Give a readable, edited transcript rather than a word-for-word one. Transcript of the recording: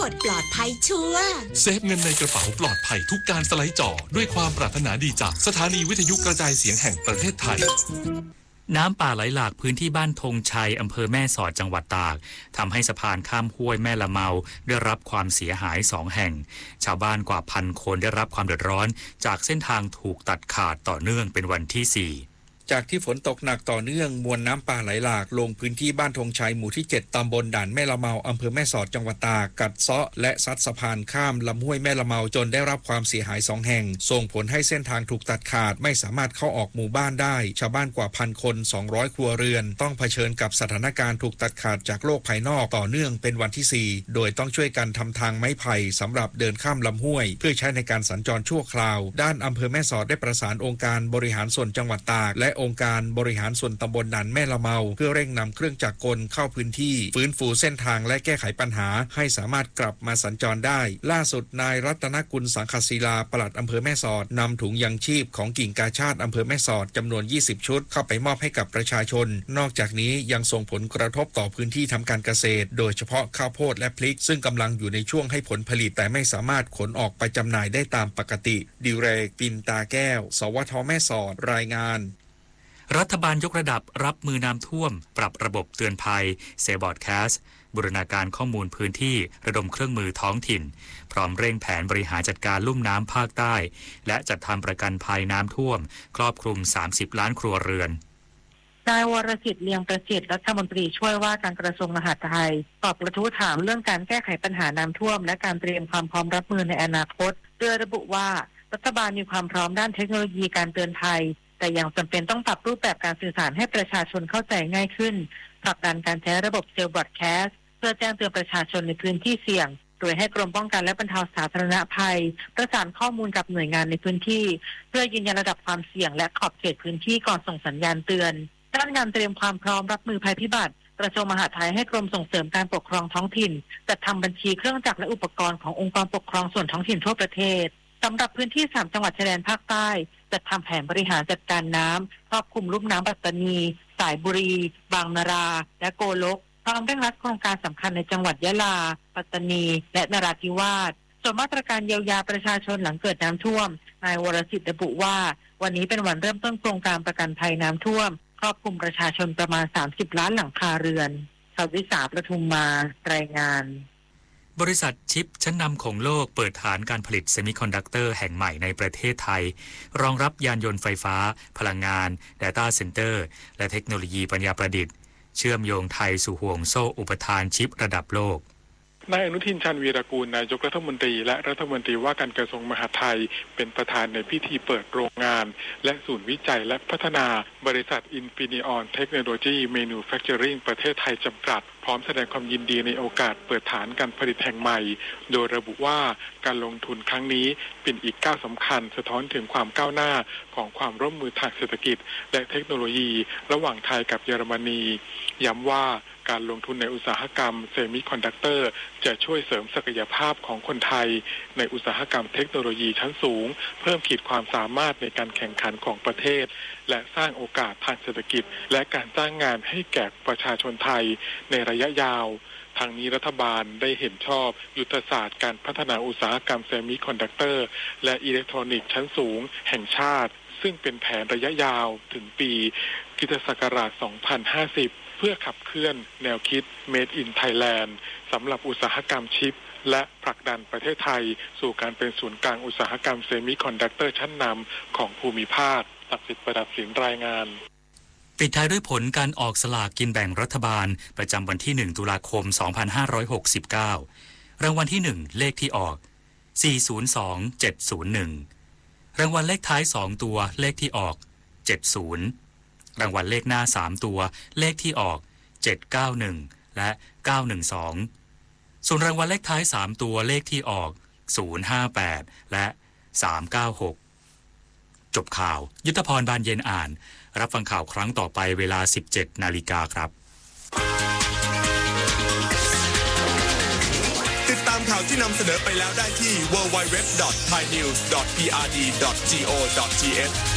ดปลอดภัยชัวร์เซฟเงินในกระเป๋าปลอดภัยทุกการสไลด์จอด้วยความปรารถนาดีจากสถานีวิทยุกระจายเสียงแห่งประเทศไทยน้ำป่าไหลหลากพื้นที่บ้านธงชัยอำเภอแม่สอดจังหวัดตากทำให้สะพานข้ามห้วยแม่ละเมาได้รับความเสียหาย2 แห่งชาวบ้านกว่า1,000 คนได้รับความเดือดร้อนจากเส้นทางถูกตัดขาดต่อเนื่องเป็นวันที่ 4 จากที่ฝนตกหนักต่อเนื่องมวลน้ำป่าไหลหลากลงพื้นที่บ้านธงชัยหมู่ที่7ตำบลด่านแม่ละเมาอำเภอแม่สอดจังหวัดตากกัดเซาะและซัดสะพานข้ามลำห้วยแม่ละเมาจนได้รับความเสียหาย2 แห่งส่งผลให้เส้นทางถูกตัดขาดไม่สามารถเข้าออกหมู่บ้านได้ชาวบ้านกว่า1,000 คน200 ครัวเรือนต้องเผชิญกับสถานการณ์ถูกตัดขาดจากโลกภายนอกต่อเนื่องเป็นวันที่4โดยต้องช่วยกันทำทางไม้ไผ่สำหรับเดินข้ามลำห้วยเพื่อใช้ในการสัญจรชั่วคราวด้านอำเภอแม่สอดได้ประสานองค์การบริหารส่วนจังหวัดตากและองค์การบริหารส่วนตำบลด่านแม่ละเมาเพื่อเร่งนำเครื่องจักรกลเข้าพื้นที่ฟื้นฟูเส้นทางและแก้ไขปัญหาให้สามารถกลับมาสัญจรได้ล่าสุดนายรัตนกุลสังคศิลาปลัดอำเภอแม่สอดนำถุงยังชีพของกิ่งกาชาดอำเภอแม่สอดจำนวน20 ชุดเข้าไปมอบให้กับประชาชนนอกจากนี้ยังส่งผลกระทบต่อพื้นที่ทำการเกษตรโดยเฉพาะข้าวโพดและพริกซึ่งกำลังอยู่ในช่วงให้ผลผลิตแต่ไม่สามารถขนออกไปจำหน่ายได้ตามปกติดิเรกปินตาแก้วสวทแม่สอดรายงานรัฐบาลยกระดับรับมือน้ำท่วมปรับระบบเตือนภัยเซบอร์ดแคสบูรณาการข้อมูลพื้นที่ระดมเครื่องมือท้องถิ่นพร้อมเร่งแผนบริหารจัดการลุ่มน้ำภาคใต้และจัดทำประกันภัยน้ำท่วมครอบคลุม30 ล้านครัวเรือนนายวรสิทธิ์เลียงประสิทธิ์รัฐมนตรีช่วยว่าการกระทรวงมหาดไทยตอบกระทู้ถามเรื่องการแก้ไขปัญหาน้ำท่วมและการเตรียมความพร้อมรับมือในอนาคตโดยระบุว่ารัฐบาลมีความพร้อมด้านเทคโนโลยีการเตือนภัยแต่ยังจำเป็นต้องปรับรูปแบบการสื่อสารให้ประชาชนเข้าใจง่ายขึ้นผลักดันการใช้ระบบเซลล์บรอดแคสต์เพื่อแจ้งเตือนประชาชนในพื้นที่เสี่ยงโดยให้กรมป้องกันและบรรเทาสาธารณภัยประสานข้อมูลกับหน่วยงานในพื้นที่เพื่อยืนยันระดับความเสี่ยงและขอบเขตพื้นที่ก่อนส่งสัญญาณเตือนด้านงานเตรียมความพร้อมรับมือภัยพิบัติกระทรวงมหาดไทยให้กรมส่งเสริมการปกครองท้องถิ่นจัดทำบัญชีเครื่องจักรและอุปกรณ์ขององค์กรปกครองส่วนท้องถิ่นทั่วประเทศสำหรับพื้นที่3จังหวัดชายแดนภาคใต้จัดทำแผนบริหารจัดการน้ำครอบคลุมลุ่มน้ำปัตตานีสายบุรีบางนาราและโกลกพร้อมเร่งรัดโครงการสำคัญในจังหวัดยะลาปัตตานีและนราธิวาสส่วนมาตรการเยียวยาประชาชนหลังเกิดน้ำท่วมนายวรสิทธิ์ระบุว่าวันนี้เป็นวันเริ่มต้นโครงการประกันภัยน้ำท่วมครอบคลุมประชาชนประมาณ30 ล้านหลังคาเรือนชาววิสาประทุมมารายงานบริษัทชิปชั้นนำของโลกเปิดฐานการผลิตเซมิคอนดักเตอร์แห่งใหม่ในประเทศไทยรองรับยานยนต์ไฟฟ้าพลังงาน Data Center และเทคโนโลยีปัญญาประดิษฐ์เชื่อมโยงไทยสู่ห่วงโซ่อุปทานชิประดับโลกนายอนุทินชาญวีรกูลนายกรัฐมนตรีและรัฐมนตรีว่าการกระทรวงมหาดไทยเป็นประธานในพิธีเปิดโรงงานและศูนย์วิจัยและพัฒนาบริษัท Infineon Technology Manufacturing ประเทศไทยจำกัดพร้อมแสดงความยินดีในโอกาสเปิดฐานการผลิตแห่งใหม่โดยระบุว่าการลงทุนครั้งนี้เป็นอีกก้าวสำคัญสะท้อนถึงความก้าวหน้าของความร่วมมือทางเศรษฐกิจและเทคโนโลยีระหว่างไทยกับเยอรมนีย้ำว่าการลงทุนในอุตสาหกรรมเซมิคอนดักเตอร์จะช่วยเสริมศักยภาพของคนไทยในอุตสาหกรรมเทคโนโลยีชั้นสูงเพิ่มขีดความสามารถในการแข่งขันของประเทศและสร้างโอกาสทางเศรษฐกิจและการจ้างงานให้แก่ประชาชนไทยในระยะยาวทางนี้รัฐบาลได้เห็นชอบยุทธศาสตร์การพัฒนาอุตสาหกรรมเซมิคอนดักเตอร์และอิเล็กทรอนิกส์ชั้นสูงแห่งชาติซึ่งเป็นแผนระยะยาวถึงปีค.ศ. 2050เพื่อขับเคลื่อนแนวคิด Made in Thailand สำหรับอุตสาหกรรมชิปและผลักดันประเทศไทยสู่การเป็นศูนย์กลางอุตสาหกรรมเซมิคอนดักเตอร์ชั้นนำของภูมิภาคศักดิ์สิทธิ์ประดับศิลป์รายงานปิดท้ายด้วยผลการออกสลากกินแบ่งรัฐบาลประจำวันที่1ตุลาคม2569รางวัลที่1เลขที่ออก402701รางวัลเลขท้าย2ตัวเลขที่ออก70รางวัลเลขหน้า3ตัวเลขที่ออก791และ912ส่วนรางวัลเลขท้าย3ตัวเลขที่ออก058และ396จบข่าวยุทธพรบานเย็นอ่านรับฟังข่าวครั้งต่อไปเวลา 17 นาฬิกาครับติดตามข่าวที่นำเสนอไปแล้วได้ที่ www.thainews.prd.go.th